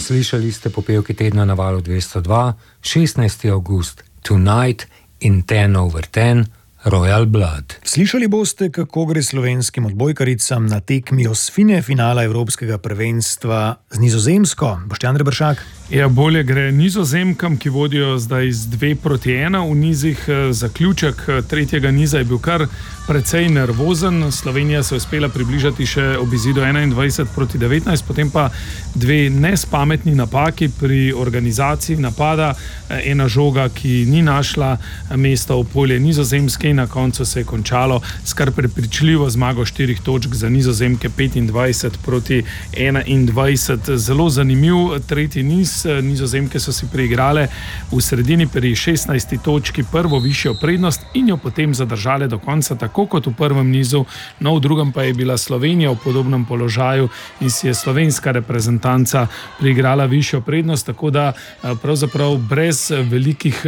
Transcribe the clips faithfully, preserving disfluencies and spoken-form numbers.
Slišali ste popevki tedna na valu dvesto dva, šestnajsti avgust, Tonight in ten over ten, Royal Blood. Slišali boste, kako gre slovenskim odbojkaricam na tekmi osmine finala Evropskega prvenstva z Nizozemsko. Boštjan Reberšak. Ja, bolje gre Nizozemkam, ki vodijo zdaj z dve proti ena v nizih. Zaključek tretjega niza je bil kar precej nervozen. Slovenija se je uspela približati še ob izidu enaindvajset proti devetnajst, potem pa dve nespametni napaki pri organizaciji napada. Ena žoga, ki ni našla mesta v polje Nizozemske, in na koncu se je končalo s kar prepričljivo zmago štirih točk za Nizozemke, petindvajset proti enaindvajset. Zelo zanimiv tretji niz. Nizozemke so si priigrale v sredini pri šestnajsti točki prvo višjo prednost in jo potem zadržale do konca, tako kot v prvem nizu. No, v drugem pa je bila Slovenija v podobnem položaju in si je slovenska reprezentanca priigrala višjo prednost, tako da pravzaprav brez velikih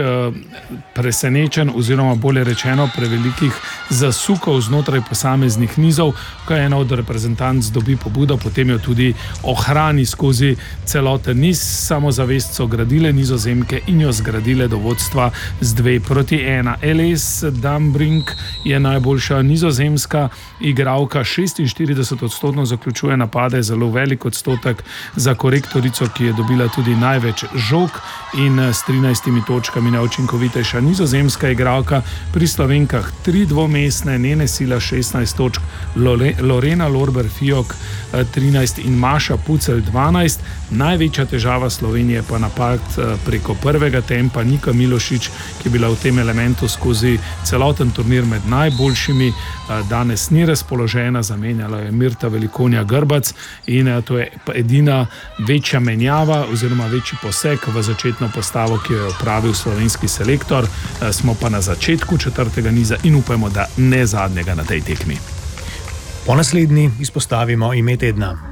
presenečenj oziroma bolje rečeno prevelikih zasukov znotraj posameznih nizov, ko ena od reprezentanc dobi pobudo, potem jo tudi ohrani skozi celoten niz. Samozavest so gradile Nizozemke in jo zgradile do vodstva z dve proti ena. Elise Dambrink je najboljša nizozemska igralka, šestinštirideset odstotno zaključuje napade, zelo velik odstotek za korektorico, ki je dobila tudi največ žog in s trinajstimi točkami neučinkovitejša nizozemska igralka. Pri Slovenkah tri dvomestne, Nene Sila šestnajst točk, Lorena Lorber-Fiok trinajst in Maša Pucelj dvanajst. Največja težava Slovenije pa napad preko prvega tempa. Nika Milošič, ki je bila v tem elementu skozi celoten turnir med najboljšimi, danes ni razpoložena, zamenjala je Mirta Velikonja Grbac in to je edina večja menjava oziroma večji poseg v začetno postavo, ki jo je opravil slovenski selektor. Smo pa na začetku četrtega niza in upajmo, da ne zadnjega na tej tekmi. Po naslednji izpostavimo ime tedna.